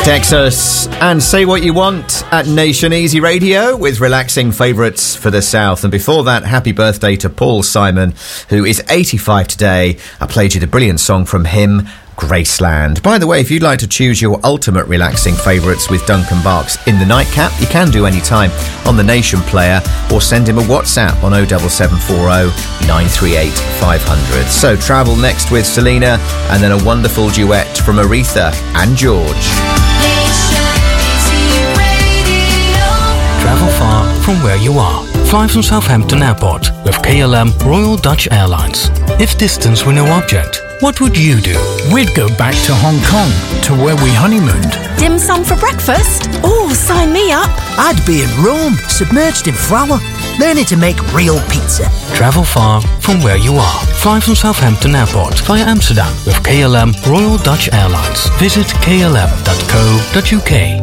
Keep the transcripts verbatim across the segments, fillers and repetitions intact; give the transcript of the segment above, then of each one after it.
Text us and say what you want at Nation Easy Radio with relaxing favourites for the South. And before that, happy birthday to Paul Simon, who is eighty-five today. I played you the brilliant song from him, Graceland. By the way, if you'd like to choose your ultimate relaxing favourites with Duncan Barks in the nightcap, you can do any time on the Nation player or send him a WhatsApp on oh seven seven four oh nine three eight five hundred. So Travel next with Selena, and then a wonderful duet from Aretha and George. Travel far from where you are. Fly from Southampton Airport with K L M Royal Dutch Airlines. If distance were no object, what would you do? We'd go back to Hong Kong, to where we honeymooned. Dim sum for breakfast? Oh, sign me up. I'd be in Rome, submerged in flour, learning to make real pizza. Travel far from where you are. Fly from Southampton Airport via Amsterdam with K L M Royal Dutch Airlines. Visit k l m dot co dot u k.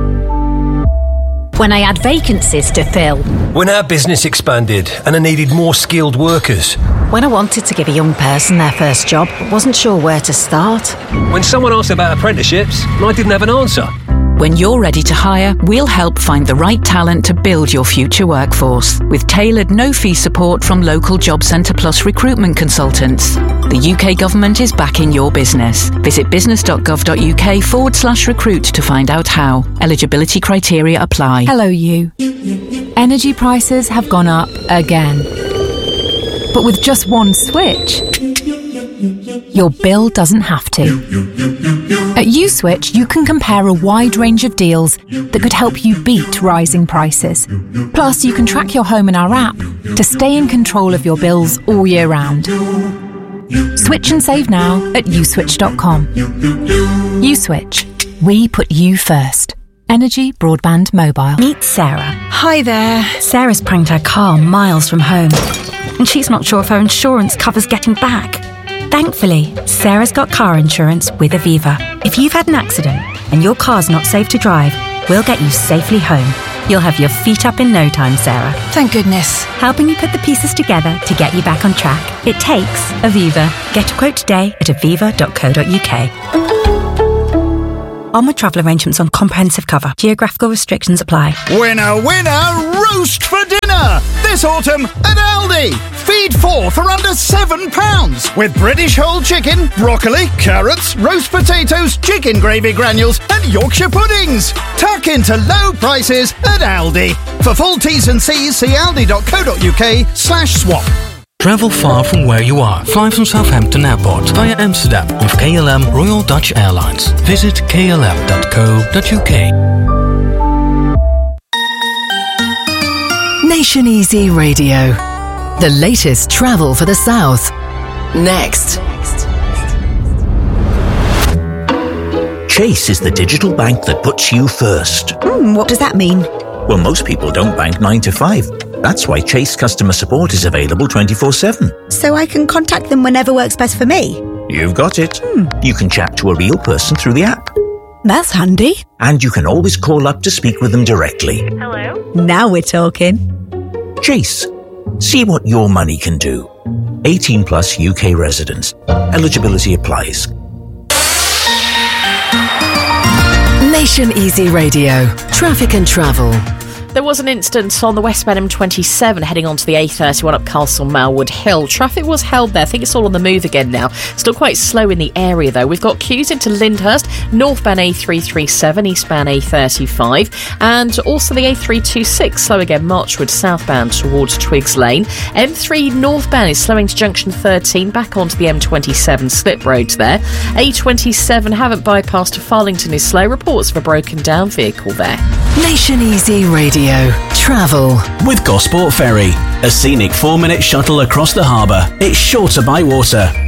When I had vacancies to fill. When our business expanded and I needed more skilled workers. When I wanted to give a young person their first job, but wasn't sure where to start. When someone asked about apprenticeships and I didn't have an answer. When you're ready to hire, we'll help find the right talent to build your future workforce with tailored no-fee support from local Job Centre Plus recruitment consultants. The U K government is backing your business. Visit business.gov.uk forward slash recruit to find out how. Eligibility criteria apply. Hello, you. Energy prices have gone up again. But with just one switch, your bill doesn't have to. At USwitch, you can compare a wide range of deals that could help you beat rising prices. Plus, you can track your home in our app to stay in control of your bills all year round. Switch and save now at uswitch dot com. USwitch. We put you first. Energy, broadband, mobile. Meet Sarah. Hi there. Sarah's pranked her car miles from home, and she's not sure if her insurance covers getting back. Thankfully, Sarah's got car insurance with Aviva. If you've had an accident and your car's not safe to drive, we'll get you safely home. You'll have your feet up in no time, Sarah. Thank goodness. Helping you put the pieces together to get you back on track. It takes Aviva. Get a quote today at aviva dot co dot u k. Onward travel arrangements on comprehensive cover. Geographical restrictions apply. Winner, winner, roast for dinner! This autumn at Aldi. Feed four for under seven pounds. With British whole chicken, broccoli, carrots, roast potatoes, chicken gravy granules and Yorkshire puddings. Tuck into low prices at Aldi. For full T's and C's, see aldi dot co dot u k slash swap. Travel far from where you are. Fly from Southampton Airport via Amsterdam with K L M Royal Dutch Airlines. Visit k l m dot co dot u k. Nation Easy Radio. The latest travel for the South. Next. Chase is the digital bank that puts you first. Hmm, what does that mean? Well, most people don't bank nine to five. That's why Chase customer support is available twenty-four seven. So I can contact them whenever works best for me? You've got it. Hmm. You can chat to a real person through the app. That's handy. And you can always call up to speak with them directly. Hello? Now we're talking. Chase. See what your money can do. eighteen plus U K residents. Eligibility applies. Nation Easy Radio. Traffic and travel. There was an incident on the westbound M twenty-seven heading onto the A thirty-one up Castle Malwood Hill. Traffic was held there. I think it's all on the move again now. Still quite slow in the area though. We've got queues into Lyndhurst, northbound A three thirty-seven, eastbound A thirty-five, and also the A three twenty-six slow again Marchwood southbound towards Twigs Lane. M three northbound is slowing to junction thirteen back onto the M twenty-seven slip roads there. A twenty-seven haven't bypassed to Farlington is slow. Reports of a broken down vehicle there. Nation Easy Radio. Travel. With Gosport Ferry, a scenic four-minute shuttle across the harbour. It's shorter by water.